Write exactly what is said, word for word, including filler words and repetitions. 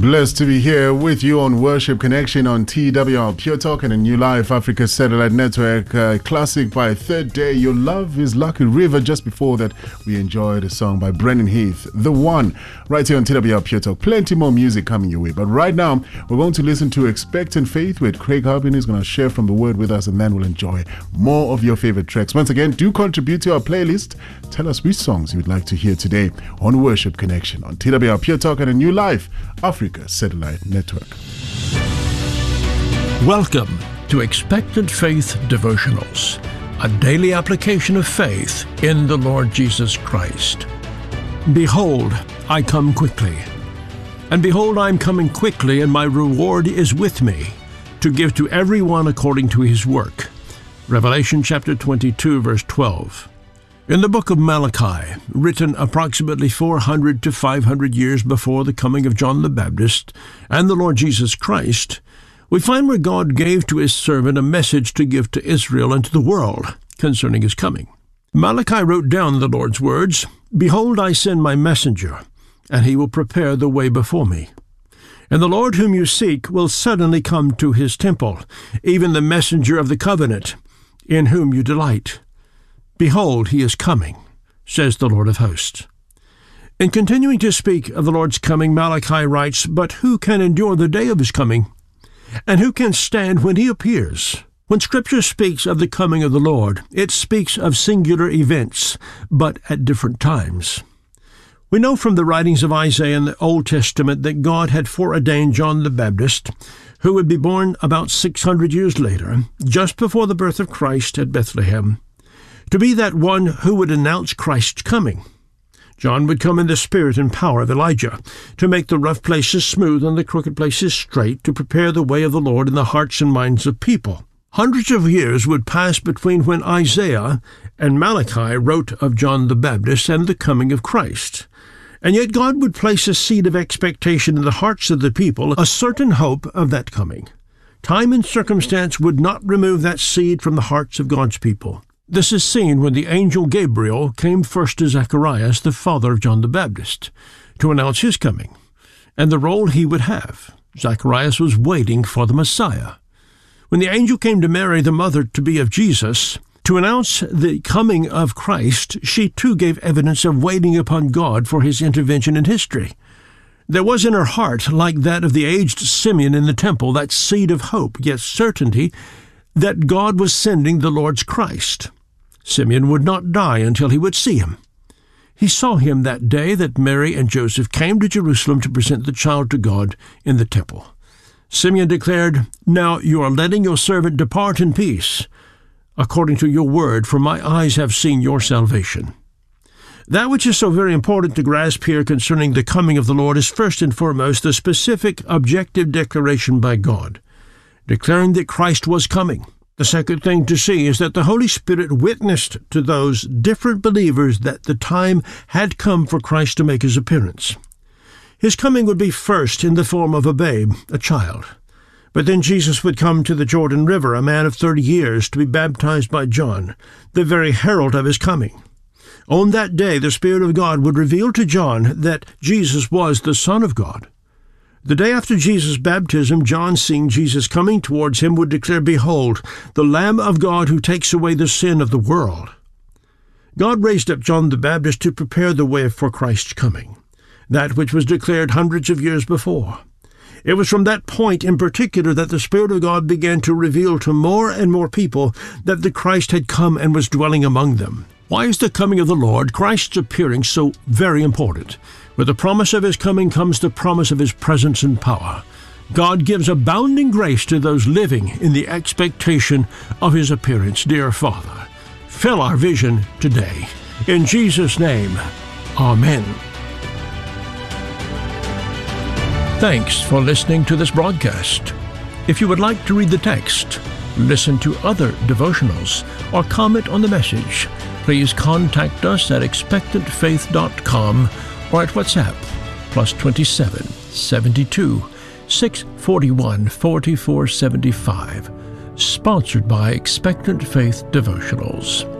Blessed to be here with you on Worship Connection on T W R Pure Talk and a New Life Africa Satellite Network. Uh, classic by Third Day, Your Love is Like a River. Just before that, we enjoyed a song by Brennan Heath, The One, right here on T W R Pure Talk. Plenty more music coming your way. But right now, we're going to listen to Expectant Faith with Craig Harbin. He's going to share from the Word with us, and then we'll enjoy more of your favorite tracks. Once again, do contribute to our playlist. Tell us which songs you would like to hear today on Worship Connection on T W R Pure Talk and a New Life Africa Satellite Network. Welcome to Expectant Faith Devotionals, a daily application of faith in the Lord Jesus Christ. Behold, I come quickly. And behold, I am coming quickly, and my reward is with me, to give to everyone according to his work. Revelation chapter twenty-two, verse twelve. In the book of Malachi, written approximately four hundred to five hundred years before the coming of John the Baptist and the Lord Jesus Christ, we find where God gave to his servant a message to give to Israel and to the world concerning his coming. Malachi wrote down the Lord's words, "Behold, I send my messenger, and he will prepare the way before me. And the Lord whom you seek will suddenly come to his temple, even the messenger of the covenant, in whom you delight. Behold, he is coming, says the Lord of hosts." In continuing to speak of the Lord's coming, Malachi writes, "But who can endure the day of his coming? And who can stand when he appears?" When Scripture speaks of the coming of the Lord, it speaks of singular events, but at different times. We know from the writings of Isaiah in the Old Testament that God had foreordained John the Baptist, who would be born about six hundred years later, just before the birth of Christ at Bethlehem, to be that one who would announce Christ's coming. John would come in the spirit and power of Elijah, to make the rough places smooth and the crooked places straight, to prepare the way of the Lord in the hearts and minds of people. Hundreds of years would pass between when Isaiah and Malachi wrote of John the Baptist and the coming of Christ. And yet God would place a seed of expectation in the hearts of the people, a certain hope of that coming. Time and circumstance would not remove that seed from the hearts of God's people. This is seen when the angel Gabriel came first to Zacharias, the father of John the Baptist, to announce his coming and the role he would have. Zacharias was waiting for the Messiah. When the angel came to Mary, the mother-to-be of Jesus, to announce the coming of Christ, she too gave evidence of waiting upon God for his intervention in history. There was in her heart, like that of the aged Simeon in the temple, that seed of hope, yet certainty, that God was sending the Lord's Christ. Simeon would not die until he would see him. He saw him that day that Mary and Joseph came to Jerusalem to present the child to God in the temple. Simeon declared, "Now you are letting your servant depart in peace, according to your word, for my eyes have seen your salvation." That which is so very important to grasp here concerning the coming of the Lord is first and foremost the specific objective declaration by God, declaring that Christ was coming. The second thing to see is that the Holy Spirit witnessed to those different believers that the time had come for Christ to make his appearance. His coming would be first in the form of a babe, a child. But then Jesus would come to the Jordan River, a man of thirty years, to be baptized by John, the very herald of his coming. On that day, the Spirit of God would reveal to John that Jesus was the Son of God. The day after Jesus' baptism, John, seeing Jesus coming towards him, would declare, "Behold, the Lamb of God who takes away the sin of the world." God raised up John the Baptist to prepare the way for Christ's coming, that which was declared hundreds of years before. It was from that point in particular that the Spirit of God began to reveal to more and more people that the Christ had come and was dwelling among them. Why is the coming of the Lord, Christ's appearing, so very important? With the promise of his coming comes the promise of his presence and power. God gives abounding grace to those living in the expectation of his appearance. Dear Father, fill our vision today. In Jesus' name, amen. Thanks for listening to this broadcast. If you would like to read the text, listen to other devotionals, or comment on the message, please contact us at expectant faith dot com or at WhatsApp, plus twenty-seven, seventy-two, six forty-one, forty-four seventy-five. Sponsored by Expectant Faith Devotionals.